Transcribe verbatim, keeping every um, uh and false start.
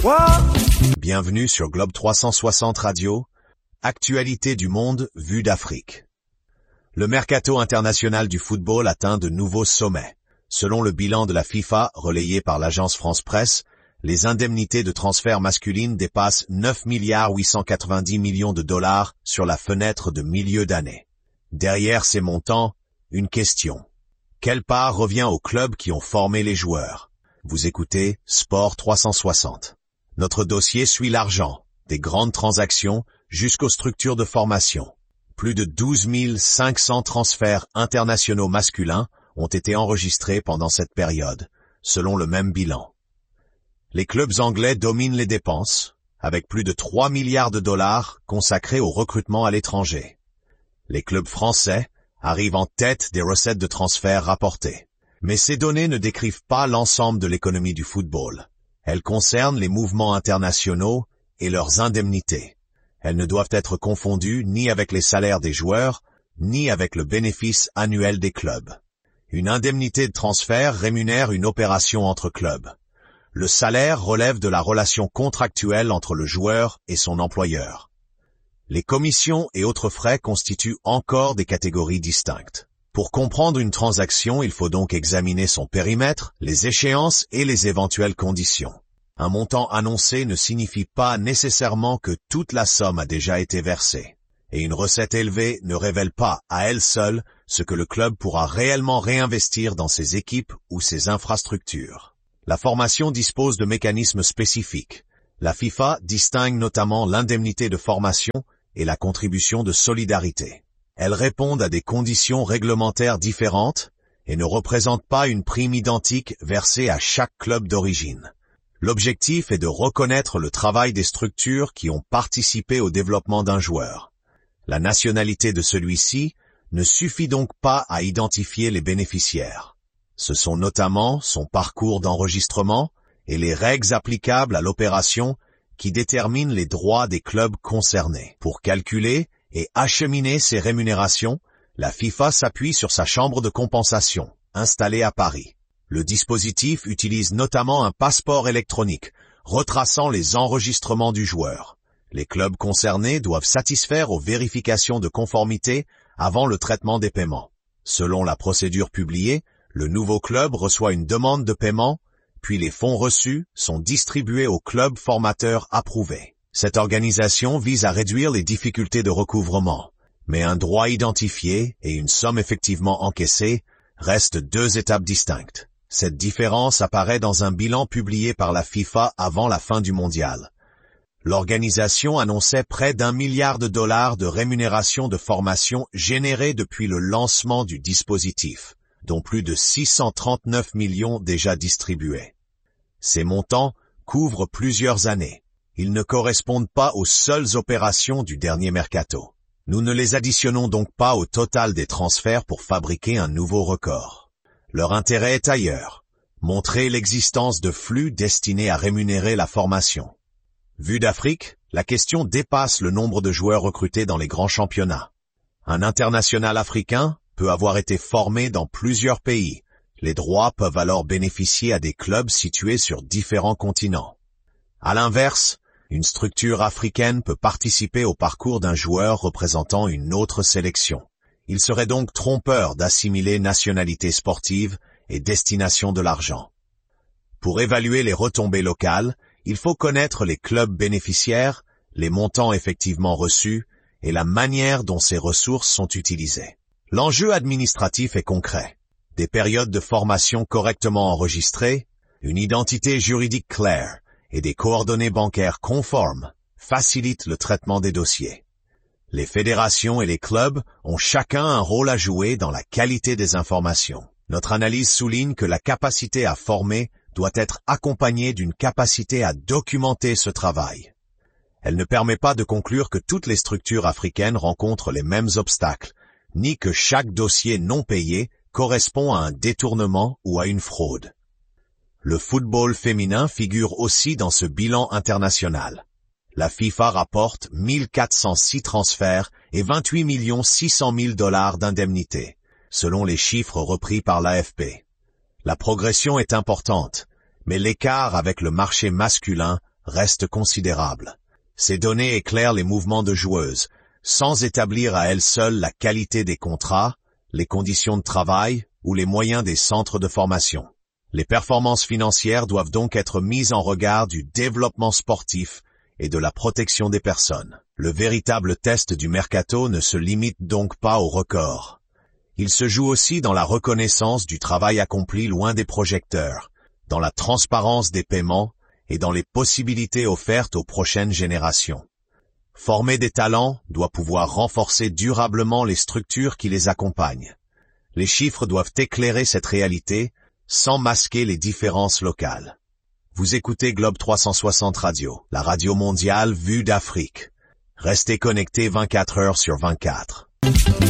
What? Bienvenue sur Globe trois cent soixante Radio, actualité du monde vue d'Afrique. Le mercato international du football atteint de nouveaux sommets. Selon le bilan de la FIFA relayé par l'agence France Presse, les indemnités de transfert masculines dépassent neuf milliards huit cent quatre-vingt-dix millions de dollars sur la fenêtre de milieu d'année. Derrière ces montants, une question. Quelle part revient aux clubs qui ont formé les joueurs? Vous écoutez Sport trois cent soixante. Notre dossier suit l'argent, des grandes transactions jusqu'aux structures de formation. Plus de douze mille cinq cents transferts internationaux masculins ont été enregistrés pendant cette période, selon le même bilan. Les clubs anglais dominent les dépenses, avec plus de trois milliards de dollars consacrés au recrutement à l'étranger. Les clubs français arrivent en tête des recettes de transfert rapportées. Mais ces données ne décrivent pas l'ensemble de l'économie du football. Elles concernent les mouvements internationaux et leurs indemnités. Elles ne doivent être confondues ni avec les salaires des joueurs, ni avec le bénéfice annuel des clubs. Une indemnité de transfert rémunère une opération entre clubs. Le salaire relève de la relation contractuelle entre le joueur et son employeur. Les commissions et autres frais constituent encore des catégories distinctes. Pour comprendre une transaction, il faut donc examiner son périmètre, les échéances et les éventuelles conditions. Un montant annoncé ne signifie pas nécessairement que toute la somme a déjà été versée. Et une recette élevée ne révèle pas, à elle seule, ce que le club pourra réellement réinvestir dans ses équipes ou ses infrastructures. La formation dispose de mécanismes spécifiques. La FIFA distingue notamment l'indemnité de formation et la contribution de solidarité. Elles répondent à des conditions réglementaires différentes et ne représentent pas une prime identique versée à chaque club d'origine. L'objectif est de reconnaître le travail des structures qui ont participé au développement d'un joueur. La nationalité de celui-ci ne suffit donc pas à identifier les bénéficiaires. Ce sont notamment son parcours d'enregistrement et les règles applicables à l'opération qui déterminent les droits des clubs concernés. Pour calculer et acheminer ces rémunérations, la FIFA s'appuie sur sa chambre de compensation, installée à Paris. Le dispositif utilise notamment un passeport électronique, retraçant les enregistrements du joueur. Les clubs concernés doivent satisfaire aux vérifications de conformité avant le traitement des paiements. Selon la procédure publiée, le nouveau club reçoit une demande de paiement, puis les fonds reçus sont distribués aux clubs formateurs approuvés. Cette organisation vise à réduire les difficultés de recouvrement, mais un droit identifié et une somme effectivement encaissée restent deux étapes distinctes. Cette différence apparaît dans un bilan publié par la FIFA avant la fin du mondial. L'organisation annonçait près d'un milliard de dollars de rémunération de formation générée depuis le lancement du dispositif, dont plus de six cent trente-neuf millions déjà distribués. Ces montants couvrent plusieurs années. Ils ne correspondent pas aux seules opérations du dernier mercato. Nous ne les additionnons donc pas au total des transferts pour fabriquer un nouveau record. Leur intérêt est ailleurs, montrer l'existence de flux destinés à rémunérer la formation. Vue d'Afrique, la question dépasse le nombre de joueurs recrutés dans les grands championnats. Un international africain peut avoir été formé dans plusieurs pays. Les droits peuvent alors bénéficier à des clubs situés sur différents continents. À l'inverse, une structure africaine peut participer au parcours d'un joueur représentant une autre sélection. Il serait donc trompeur d'assimiler nationalité sportive et destination de l'argent. Pour évaluer les retombées locales, il faut connaître les clubs bénéficiaires, les montants effectivement reçus et la manière dont ces ressources sont utilisées. L'enjeu administratif est concret. Des périodes de formation correctement enregistrées, une identité juridique claire et des coordonnées bancaires conformes facilitent le traitement des dossiers. Les fédérations et les clubs ont chacun un rôle à jouer dans la qualité des informations. Notre analyse souligne que la capacité à former doit être accompagnée d'une capacité à documenter ce travail. Elle ne permet pas de conclure que toutes les structures africaines rencontrent les mêmes obstacles, ni que chaque dossier non payé correspond à un détournement ou à une fraude. Le football féminin figure aussi dans ce bilan international. La FIFA rapporte mille quatre cent six transferts et vingt-huit millions six cent mille dollars d'indemnités, selon les chiffres repris par l'A F P. La progression est importante, mais l'écart avec le marché masculin reste considérable. Ces données éclairent les mouvements de joueuses, sans établir à elles seules la qualité des contrats, les conditions de travail ou les moyens des centres de formation. Les performances financières doivent donc être mises en regard du développement sportif et de la protection des personnes. Le véritable test du mercato ne se limite donc pas au record. Il se joue aussi dans la reconnaissance du travail accompli loin des projecteurs, dans la transparence des paiements et dans les possibilités offertes aux prochaines générations. Former des talents doit pouvoir renforcer durablement les structures qui les accompagnent. Les chiffres doivent éclairer cette réalité sans masquer les différences locales. Vous écoutez Globe trois cent soixante Radio, la radio mondiale vue d'Afrique. Restez connectés vingt-quatre heures sur vingt-quatre.